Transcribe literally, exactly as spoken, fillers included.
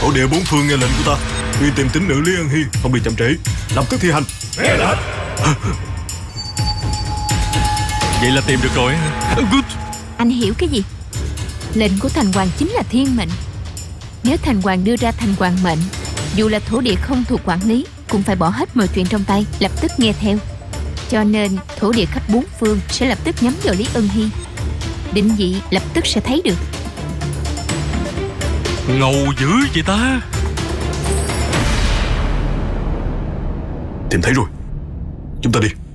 Thổ địa bốn phương nghe lệnh của ta, đi tìm tín nữ Lý Ân Hy, không bị chậm trễ, lập tức thi hành. Nghe lệnh. Vậy là tìm được rồi. Good. Anh hiểu cái gì? Lệnh của thành hoàng chính là thiên mệnh. Nếu thành hoàng đưa ra thành hoàng mệnh, dù là thổ địa không thuộc quản lý cũng phải bỏ hết mọi chuyện trong tay, lập tức nghe theo. Cho nên thổ địa khắp bốn phương sẽ lập tức nhắm vào Lý Ân Hy. Định vị lập tức sẽ thấy được. Ngầu dữ vậy ta. Tìm thấy rồi, chúng ta đi.